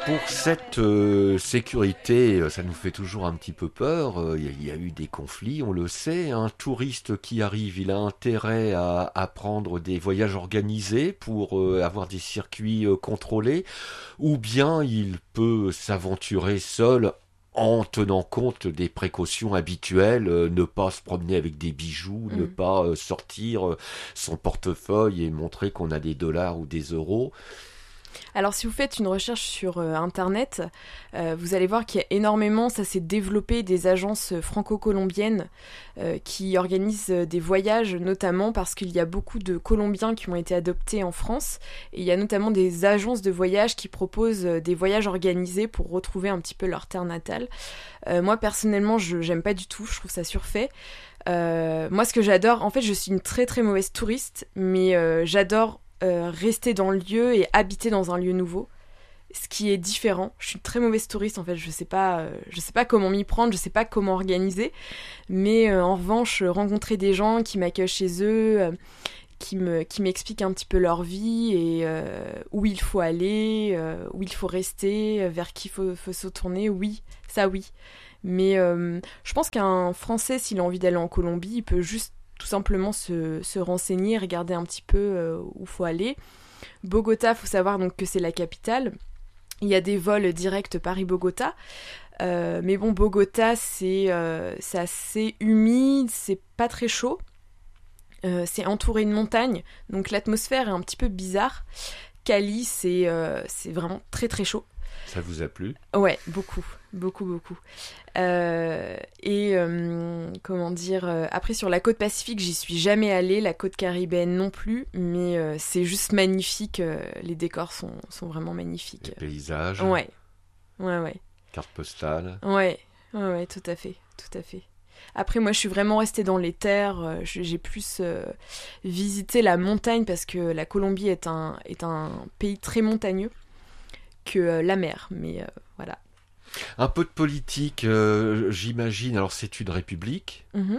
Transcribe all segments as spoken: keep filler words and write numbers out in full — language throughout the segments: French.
Pour cette euh, sécurité, ça nous fait toujours un petit peu peur. Il y, y a eu des conflits, on le sait. Un touriste qui arrive, il a intérêt à, à prendre des voyages organisés pour euh, avoir des circuits euh, contrôlés, ou bien il peut s'aventurer seul en tenant compte des précautions habituelles, euh, ne pas se promener avec des bijoux, mmh. ne pas euh, sortir euh, son portefeuille et montrer qu'on a des dollars ou des euros. Alors si vous faites une recherche sur euh, internet, euh, vous allez voir qu'il y a énormément, ça s'est développé, des agences franco-colombiennes euh, qui organisent des voyages, notamment parce qu'il y a beaucoup de Colombiens qui ont été adoptés en France, et il y a notamment des agences de voyage qui proposent des voyages organisés pour retrouver un petit peu leur terre natale. Euh, moi personnellement, je j'aime pas du tout, je trouve ça surfait. Euh, moi ce que j'adore, en fait je suis une très très mauvaise touriste, mais euh, j'adore Euh, rester dans le lieu et habiter dans un lieu nouveau, ce qui est différent. Je suis une très mauvaise touriste en fait, je sais pas, euh, je sais pas comment m'y prendre, je sais pas comment organiser, mais euh, en revanche rencontrer des gens qui m'accueillent chez eux, euh, qui me qui m'expliquent un petit peu leur vie et euh, où il faut aller, euh, où il faut rester, vers qui il faut, faut se tourner, oui, ça oui. Mais euh, je pense qu'un Français, s'il a envie d'aller en Colombie, il peut juste tout simplement se, se renseigner, regarder un petit peu euh, où faut aller. Bogota, faut savoir donc que c'est la capitale. Il y a des vols directs Paris-Bogota. Euh, mais bon, Bogota, c'est, euh, c'est assez humide, c'est pas très chaud. Euh, c'est entouré de montagnes, donc l'atmosphère est un petit peu bizarre. Cali, c'est, euh, c'est vraiment très très chaud. Ça vous a plu ? Ouais, beaucoup, beaucoup, beaucoup. Euh, et euh, comment dire, euh, après sur la côte Pacifique, j'y suis jamais allée, la côte caribéenne non plus, mais euh, c'est juste magnifique, euh, les décors sont, sont vraiment magnifiques. Les paysages ? Ouais, ouais, ouais. Carte postale ? Ouais, ouais, ouais, tout à fait, tout à fait. Après, moi, je suis vraiment restée dans les terres. Euh, j'ai plus euh, visité la montagne parce que la Colombie est un, est un pays très montagneux que euh, la mer, mais euh, voilà. Un peu de politique, euh, j'imagine. Alors c'est une république. Mm-hmm.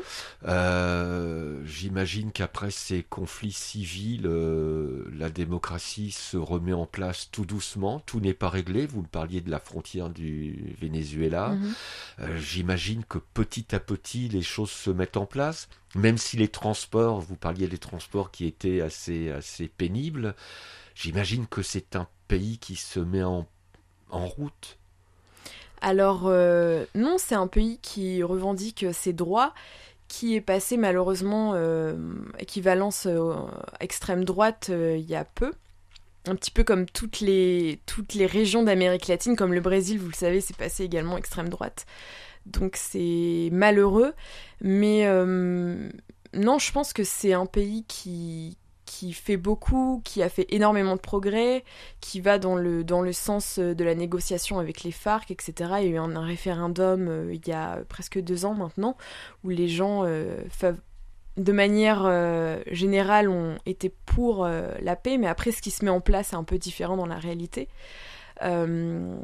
Euh, j'imagine qu'après ces conflits civils, euh, la démocratie se remet en place tout doucement. Tout n'est pas réglé. Vous me parliez de la frontière du Venezuela. Mm-hmm. Euh, j'imagine que petit à petit les choses se mettent en place. Même si les transports, vous parliez des transports qui étaient assez assez pénibles. J'imagine que c'est un pays qui se met en, en route. Alors euh, non, c'est un pays qui revendique ses droits, qui est passé malheureusement euh, équivalence euh, extrême droite euh, il y a peu. Un petit peu comme toutes les, toutes les régions d'Amérique latine, comme le Brésil, vous le savez, c'est passé également extrême droite. Donc c'est malheureux, mais euh, non, je pense que c'est un pays qui... qui fait beaucoup, qui a fait énormément de progrès, qui va dans le, dans le sens de la négociation avec les FARC, et cetera. Il y a eu un, un référendum euh, il y a presque deux ans maintenant, où les gens, euh, fav- de manière euh, générale, ont été pour euh, la paix, mais après, ce qui se met en place est un peu différent dans la réalité. Euh...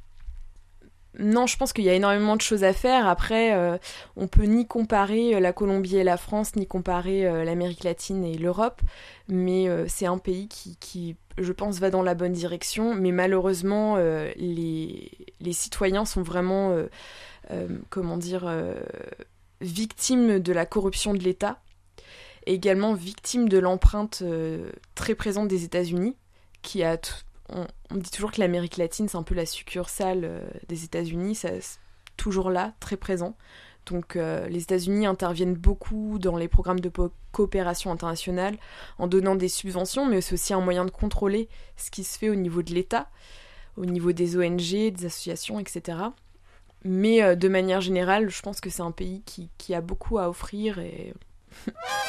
Non, je pense qu'il y a énormément de choses à faire. Après, euh, on peut ni comparer la Colombie et la France, ni comparer euh, l'Amérique latine et l'Europe, mais euh, c'est un pays qui, qui, je pense, va dans la bonne direction. Mais malheureusement, euh, les, les citoyens sont vraiment, euh, euh, comment dire, euh, victimes de la corruption de l'État, et également victimes de l'empreinte euh, très présente des États-Unis, qui a... T- On, on dit toujours que l'Amérique latine, c'est un peu la succursale euh, des États-Unis, c'est toujours là, très présent. Donc euh, les États-Unis interviennent beaucoup dans les programmes de po- coopération internationale en donnant des subventions, mais c'est aussi un moyen de contrôler ce qui se fait au niveau de l'État, au niveau des O N G, des associations, et cetera. Mais euh, de manière générale, je pense que c'est un pays qui, qui a beaucoup à offrir et...